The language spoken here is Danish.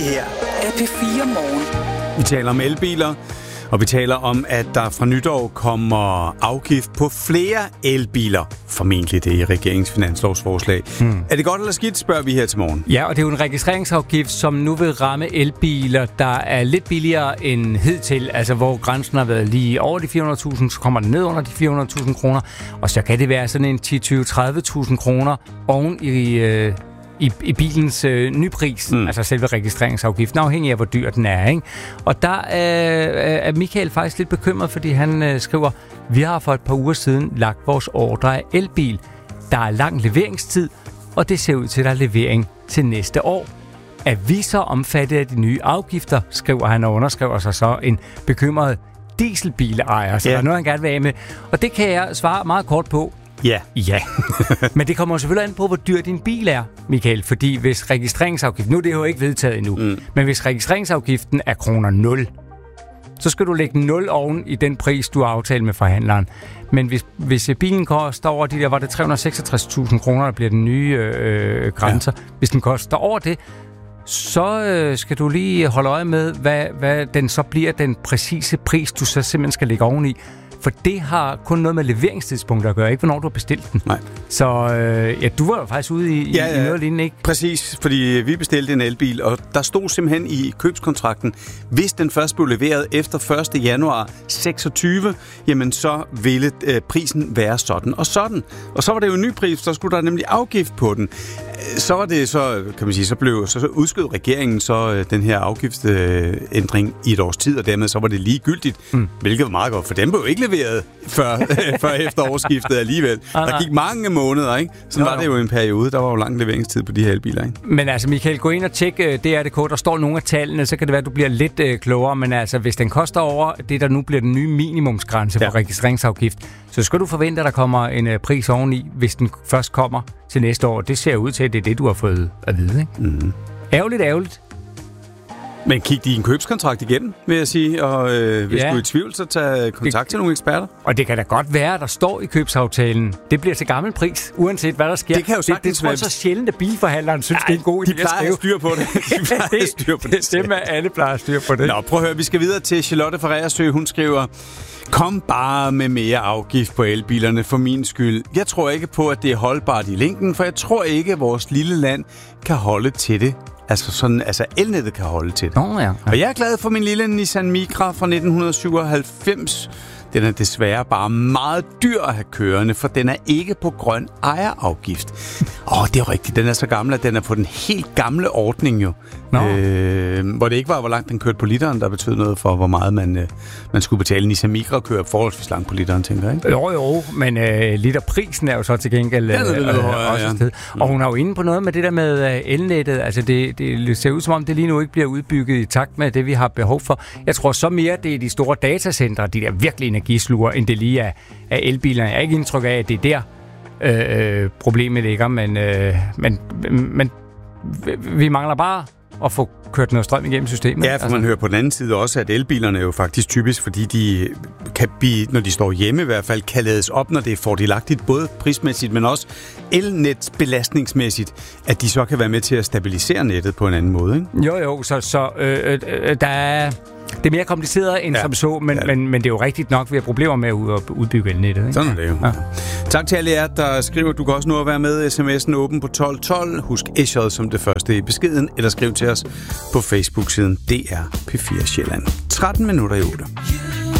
her er P4 Morgen. Vi taler om elbiler, og vi taler om, at der fra nytår kommer afgift på flere elbiler. Formentlig det i regeringens finanslovsforslag. Er det godt eller skidt, spørger vi her til morgen. Ja, og det er jo en registreringsafgift, som nu vil ramme elbiler, der er lidt billigere end hidtil. Altså hvor grænsen har været lige over de 400.000, så kommer den ned under de 400.000 kroner. Og så kan det være sådan en 10-20-30.000 kroner oven i bilens nypris, altså selve registreringsafgiften, afhængig af, hvor dyr den er, ikke? Og der er Michael faktisk lidt bekymret, fordi han skriver, vi har for et par uger siden lagt vores ordre af elbil. Der er lang leveringstid, og det ser ud til, at der er levering til næste år. Er vi så omfattet af de nye afgifter, skriver han og underskriver sig så en bekymret dieselbilejer, så der er noget, han gerne vil af med. Og det kan jeg svare meget kort på. Ja. Men det kommer selvfølgelig an på, hvor dyr din bil er, Michael. Fordi hvis registreringsafgiften, nu er det jo ikke vedtaget endnu, men hvis registreringsafgiften er kroner 0, så skal du lægge 0 oven i den pris, du har aftalt med forhandleren. Men hvis bilen koster over de der, var det 366.000 kroner, der bliver den nye grænser. Ja. Hvis den koster over det, så skal du lige holde øje med, hvad den så bliver, den præcise pris, du så simpelthen skal lægge oveni. For det har kun noget med leveringstidspunkter at gøre, ikke hvornår du har bestilt den. Nej. Så du var jo faktisk ude i noget lignende, ikke? Præcis, fordi vi bestilte en elbil, og der stod simpelthen i købskontrakten, hvis den først blev leveret efter 1. januar 26, jamen så ville prisen være sådan og sådan. Og så var det jo en ny pris, så skulle der nemlig afgift på den. Så var det så, kan man sige, så udskød regeringen så den her afgiftsændring i et års tid, og dermed så var det ligegyldigt, hvilket var meget godt, for den blev jo ikke leveret før efter årsskiftet alligevel. Der gik mange måneder, ikke? Sådan var det jo en periode, der var jo lang leveringstid på de her elbiler, ikke? Men altså, Michael, gå ind og tjek DR.dk, der står nogle af tallene, så kan det være, at du bliver lidt klogere, men altså, hvis den koster over det, der nu bliver den nye minimumsgrænse for registreringsafgift, så skal du forvente, at der kommer en pris oveni, hvis den først kommer til næste år. Det ser ud til, at det er det, du har fået at vide, ikke? Ærgerligt. Men kig din købskontrakt igennem, vil jeg sige, og hvis du er i tvivl, så tag kontakt til nogle eksperter. Og det kan da godt være, at der står i købsaftalen, det bliver til gammel pris, uanset hvad der sker. Det kan jo sagtens være. Det tror jeg så sjældent, at bilforhandleren synes, det er en god idé at skrive. De plejer at styre på det. Det med alle plejer at styre på det. Nå, prøv at høre, vi skal videre til Charlotte fra Reersø. Hun skriver, kom bare med mere afgift på elbilerne for min skyld. Jeg tror ikke på, at det er holdbart i længden, for jeg tror ikke, at vores lille land kan holde til det. Altså elnettet kan holde til det. Ja. Og jeg er glad for min lille Nissan Micra fra 1997. Den er desværre bare meget dyr at have kørende, for den er ikke på grøn ejerafgift. Det er rigtigt. Den er så gammel, at den er på den helt gamle ordning jo. Hvor det ikke var, hvor langt den kørte på literen, der betød noget for, hvor meget man skulle betale. Nissan Micra kører forholdsvis langt på literen, tænker jeg, ikke? Jo, men literprisen er jo så til gengæld også et sted. Og hun er jo inde på noget med det der med elnettet. Altså det ser ud som om, det lige nu ikke bliver udbygget i takt med det, vi har behov for. Jeg tror så mere, det er de store datacentre, de der virkelig energisluger, end det lige er elbilerne. Jeg er ikke indtryk af, at det er der problemet ligger, men vi mangler bare at få kørt noget strøm igennem systemet. Ja, for man hører på den anden side også, at elbilerne er jo faktisk typisk, fordi de kan blive, når de står hjemme i hvert fald, kan lades op, når det er fordelagtigt, både prismæssigt, men også elnetsbelastningsmæssigt, at de så kan være med til at stabilisere nettet på en anden måde, ikke? Jo, så der er... Det er mere kompliceret end som så, men det er jo rigtigt nok, vi har problemer med at udbygge elnettet, ikke? Sådan er det jo. Ja. Tak til alle jer, der skriver. Du kan også nå at være med. SMS'en åben på 1212. Husk S'et som det første i beskeden, eller skriv til os på Facebook-siden DR P4 Sjælland. 13 minutter i 8.